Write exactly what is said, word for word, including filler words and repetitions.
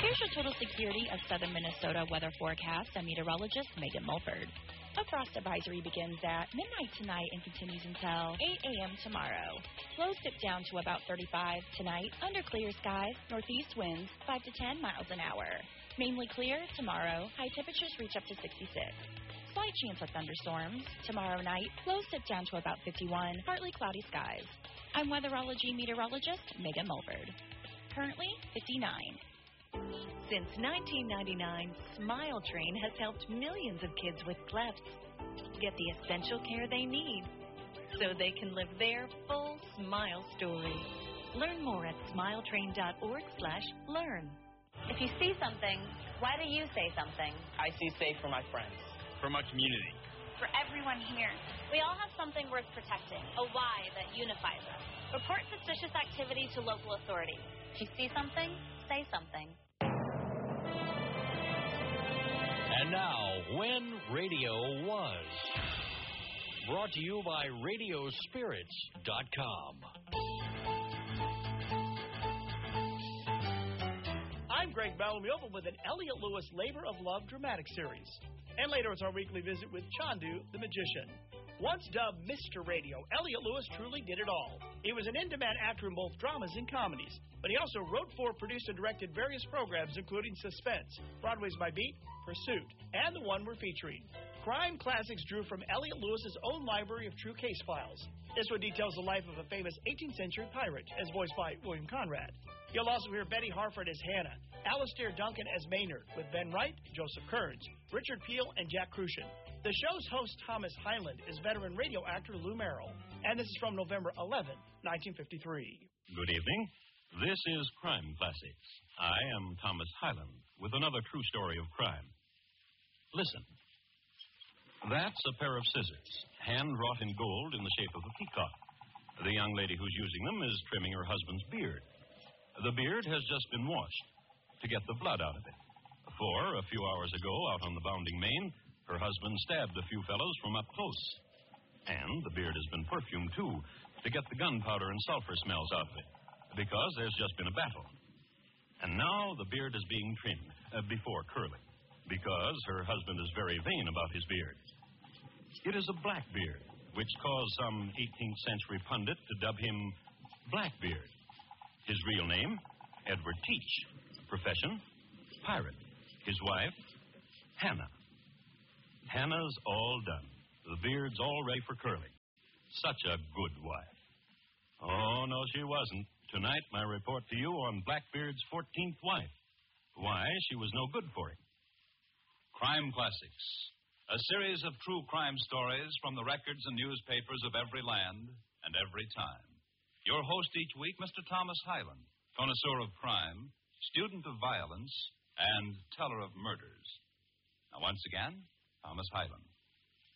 Here's your total security of southern Minnesota weather forecast. I'm meteorologist Megan Mulford. A frost advisory begins at midnight tonight and continues until eight a.m. tomorrow. Lows dip down to about thirty-five tonight. Under clear skies, northeast winds five to ten miles an hour. Mainly clear tomorrow. High temperatures reach up to sixty-six. Slight chance of thunderstorms. Tomorrow night, lows dip down to about fifty-one. Partly cloudy skies. I'm weatherology meteorologist Megan Mulford. Currently fifty-nine. Since nineteen ninety-nine, Smile Train has helped millions of kids with clefts get the essential care they need so they can live their full smile story. Learn more at smiletrain.org slash learn. If you see something, why do you say something? I see safe for my friends. For my community. For everyone here. We all have something worth protecting, a why that unifies us. Report suspicious activity to local authorities. If you see something, say something. And now, When Radio Was. Brought to you by radio spirits dot com. I'm Greg Bellamy with an Elliott Lewis Labor of Love dramatic series. And later it's our weekly visit with Chandu, the magician. Once dubbed Mister Radio, Elliott Lewis truly did it all. He was an in-demand actor in both dramas and comedies, but he also wrote for, produced, and directed various programs, including Suspense, Broadway's My Beat, Pursuit, and the one we're featuring. Crime Classics drew from Elliott Lewis's own library of true case files. This one details the life of a famous eighteenth century pirate, as voiced by William Conrad. You'll also hear Betty Harford as Hannah, Alastair Duncan as Maynard, with Ben Wright, Joseph Kearns, Richard Peel, and Jack Crucian. The show's host, Thomas Hyland, is veteran radio actor Lou Merrill. And this is from November eleventh, nineteen fifty-three. Good evening. This is Crime Classics. I am Thomas Hyland with another true story of crime. Listen. That's a pair of scissors, hand-wrought in gold in the shape of a peacock. The young lady who's using them is trimming her husband's beard. The beard has just been washed to get the blood out of it. For a few hours ago, out on the bounding main, her husband stabbed a few fellows from up close. And the beard has been perfumed, too, to get the gunpowder and sulfur smells out of it, because there's just been a battle. And now the beard is being trimmed uh, before curling, because her husband is very vain about his beard. It is a black beard, which caused some eighteenth century pundit to dub him Blackbeard. His real name, Edward Teach. Profession, pirate. His wife, Hannah. Hannah's all done. The beard's all ready for curling. Such a good wife. Oh, no, she wasn't. Tonight, my report to you on Blackbeard's fourteenth wife. Why she was no good for him. Crime Classics, a series of true crime stories from the records and newspapers of every land and every time. Your host each week, Mister Thomas Hyland, connoisseur of crime, student of violence, and teller of murders. Now, once again, Thomas Hyland.